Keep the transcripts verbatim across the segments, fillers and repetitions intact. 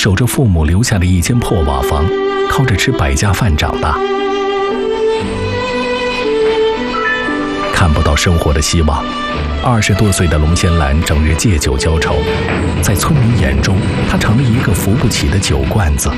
守着父母留下的一间破瓦房，靠着吃百家饭长大。看不到生活的希望，二十多岁的龙仙兰整日借酒浇愁，在村民眼中，她成了一个扶不起的酒罐子。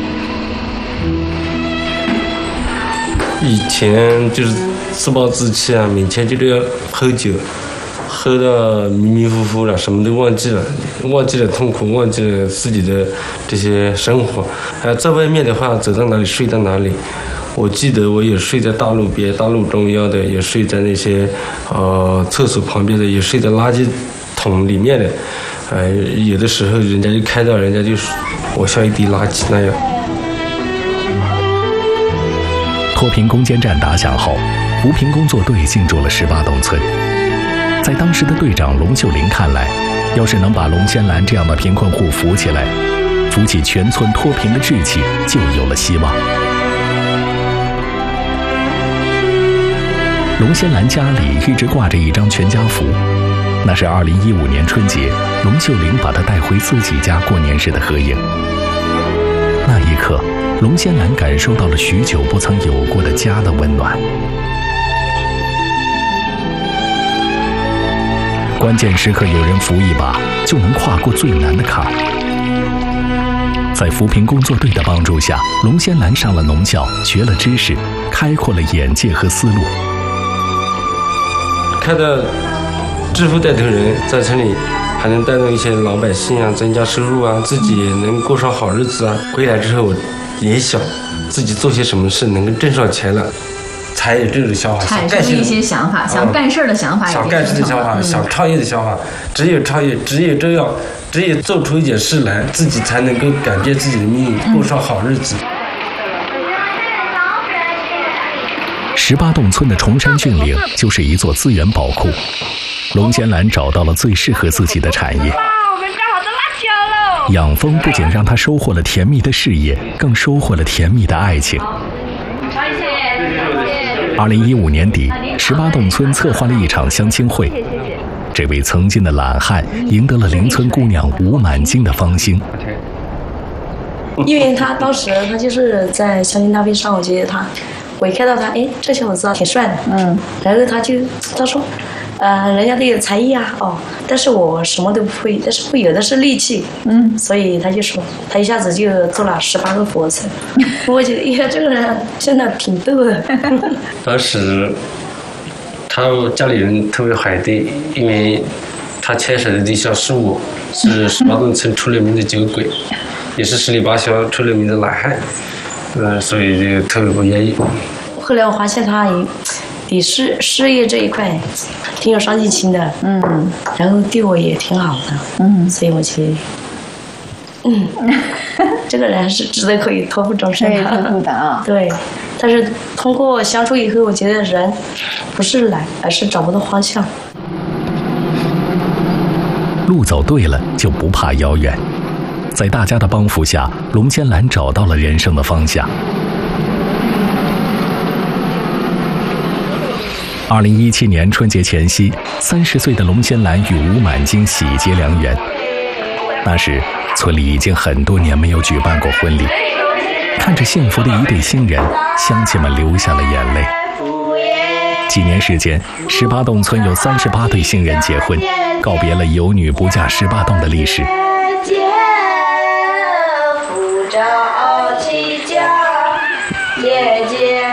以前就是自暴自弃啊，每天就是要喝酒，喝到迷迷糊糊了，什么都忘记了，忘记了痛苦，忘记了自己的这些生活。呃，在外面的话，走到哪里睡到哪里。我记得我也睡在大路边、大路中央的，也睡在那些呃厕所旁边的，也睡在垃圾桶里面的。呃，有的时候人家就看到，人家就我像一滴垃圾那样。 脱贫攻坚战打响后，扶贫工作队进驻了十八洞村。在当时的队长龙秀林看来，要是能把龙仙兰这样的贫困户扶起来，扶起全村脱贫的志气就有了希望。龙仙兰家里一直挂着一张全家福，那是二零一五年春节，龙秀林把她带回自己家过年时的合影。那一刻，龙仙兰感受到了许久不曾有过的家的温暖。关键时刻有人扶一把，就能跨过最难的坎。在扶贫工作队的帮助下，龙仙兰上了农校，学了知识，开阔了眼界和思路。 看到致富带头人在村里还能带动一些老百姓啊，增加收入啊，自己也能过上好日子啊。回来之后，我也想自己做些什么事能够挣上钱了，才有这种想法， 产生一些想法，想干事的想法， 想干事的想法，想创业的想法。只有创业，只有这样，只有做出一件事来，自己才能够改变自己的命运，过上好日子。 十八洞村的崇山峻岭就是一座资源宝库，龙仙兰找到了最适合自己的产业。养蜂不仅让她收获了甜蜜的事业，更收获了甜蜜的爱情。二零一五年底，十八洞村策划了一场相亲会，这位曾经的懒汉赢得了邻村姑娘吴满金的芳心。 因为他当时他就是在相亲大会上，我觉得他。我一看到他，哎，这小伙子挺帅的，嗯，然后他就他说，呃，人家都有才艺啊，哦，但是我什么都不会，但是会有的是力气，嗯，所以他就说，他一下子就做了十八个俯卧撑，我觉得，哎呀，这个人真的挺逗的。 当时他家里人特别海对，因为他牵手的对象是我，是十八洞村出了名的酒鬼，也是十里八乡出了名的懒汉。呃，所以就特别不愿意。 后来我发现他也，对事事业这一块挺有上进心的，嗯，然后对我也挺好的，嗯，所以我觉得，嗯，这个人是值得可以托付终身的， 托付的啊。 对，但是通过相处以后，我觉得人不是懒，而是找不到方向。 路走对了，就不怕遥远。在大家的帮扶下，龙仙兰找到了人生的方向。二零一七年春节前夕，三十岁的龙仙兰与吴满金喜结良缘。那时，村里已经很多年没有举办过婚礼，看着幸福的一对新人，乡亲们流下了眼泪。几年时间，十八洞村有三十八对新人结婚，告别了有女不嫁十八洞的历史。 姐姐，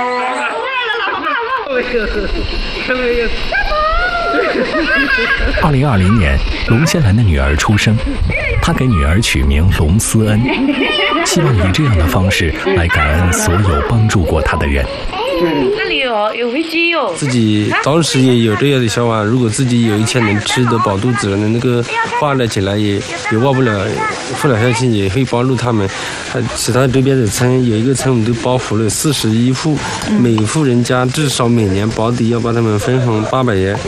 二零二零年，龙仙兰的女儿出生，她给女儿取名龙思恩，希望以这样的方式来感恩所有帮助过她的人。 那里有有飞机哟。 自己当时也有这样的想法，如果自己有一天能吃得饱肚子了，能那个发展起来也，也也忘不了父老乡亲，也会帮助他们。其他周边的村有一个村，我们都包扶了四十一户，每户人家至少每年保底要帮他们分红八百元。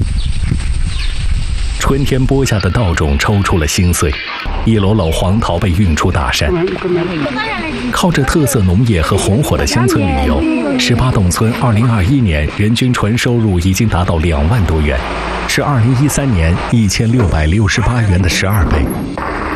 春天播下的稻种抽出了新穗，一篓篓黄桃被运出大山。靠着特色农业和红火的乡村旅游，十八洞村二零二一年人均纯收入已经达到两万多元，是二零一三年一千六百六十八元的十二倍。